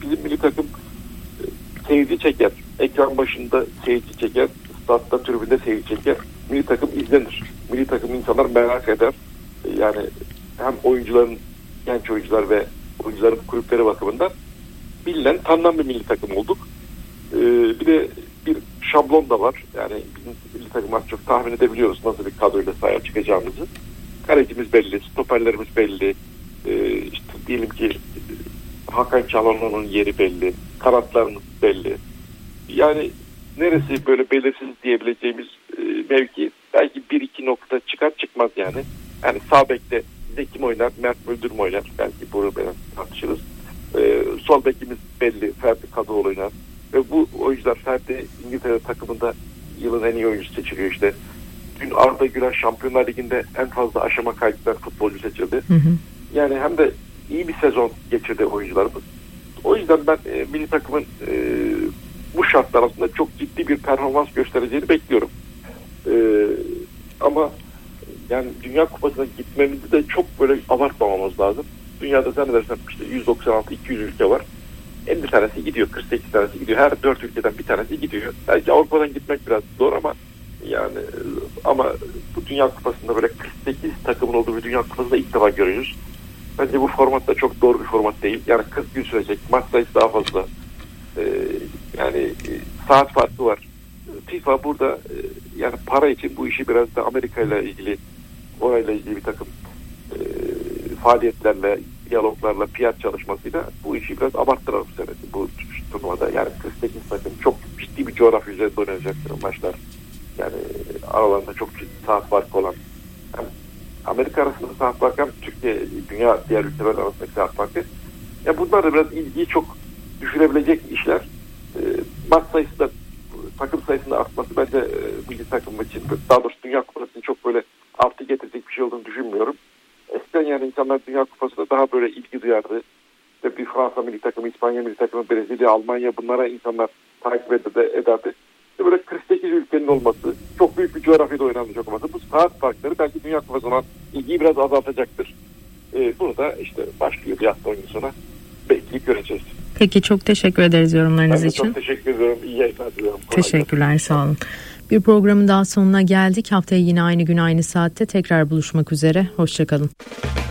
bizim milli takım seyirci çeker. Ekran başında seyirci çeker. Statta, tribünde seyirci çeker. Milli takım izlenir. Milli takım insanlar merak eder. Yani hem oyuncuların, genç oyuncular ve oyuncuların kulüpleri bakımından bilinen, tanınan bir milli takım olduk. Bir de bir şablon da var. Yani bizim milli takım az çok tahmin edebiliyoruz nasıl bir kadroyla sahaya çıkacağımızı. Kalecimiz belli, stoperlerimiz belli. İşte diyelim ki Hakan Çalhanoğlu'nun yeri belli, kanatlarımız belli. Yani neresi böyle belirsiz diyebileceğimiz mevki belki 1-2 nokta çıkar çıkmaz yani. Yani sağ bekte Zeki mi oynar, Mert Müldür mü oynar? Belki burada tartışırız. Sol bekimiz belli, Ferdi Kadıoğlu oynar. Ve bu oyuncular, Ferdi İngiltere takımında yılın en iyi oyuncusu seçiliyor işte. Dün Arda Güler Şampiyonlar Ligi'nde en fazla aşama kaydeden futbolcu seçildi. Hı hı. Yani hem de iyi bir sezon geçirdi oyuncularımız. O yüzden ben milli takımın bu şartlar altında çok ciddi bir performans göstereceğini bekliyorum. Ama yani Dünya Kupası'na gitmemizi de çok böyle abartmamamız lazım. Dünyada zannedersem işte 196-200 ülke var. 50 tanesi gidiyor, 48 tanesi gidiyor. Her 4 ülkeden bir tanesi gidiyor. Belki Avrupa'dan gitmek biraz zor ama bu Dünya Kupası'nda böyle 48 takımın olduğu bir Dünya Kupası'nda ilk defa görüyoruz. Bence bu format da çok doğru bir format değil. Yani 40 gün sürecek. Maç sayısı daha fazla. Yani saat farkı var. FIFA burada yani para için bu işi biraz da Amerika ile ilgili, orayla ilgili bir takım faaliyetlerle, diyaloglarla, PR çalışmasıyla bu işi biraz abarttılar bu sene. Bu turnuvada yani 48 takım çok ciddi bir coğrafya üzerinde oynanacak maçlar. Yani aralarında çok ciddi saat farkı olan, hem Amerika arasında saat farkı hem Türkiye, dünya diğer ülkeler arasındaki saat farkı. Yani bunlar da biraz ilgiyi çok düşürebilecek işler. Maç sayısı da, takım sayısında artması bence milli takım için, daha doğrusu Dünya Kupası'nın çok böyle artı getirecek bir şey olduğunu düşünmüyorum. Eskiden yani insanlar Dünya Kupası'na daha böyle ilgi duyardı. İşte bir Fransa milli takımı, İspanya milli takımı, Brezilya, Almanya, bunlara insanlar takip ederdi. İşte böyle 48 ülkenin olması, çok büyük bir coğrafyada oynanacak olması, bu saat farkları belki Dünya Kupası'na olan ilgiyi biraz azaltacaktır. Bunu da işte başlıyor bir hafta sonra bekleyip göreceğiz. Peki, çok teşekkür ederiz yorumlarınız için. Çok teşekkür ediyorum. İyi yayınlar diliyorum. Teşekkürler, sağ olun. Bir programın daha sonuna geldik. Haftaya yine aynı gün aynı saatte tekrar buluşmak üzere. Hoşça kalın.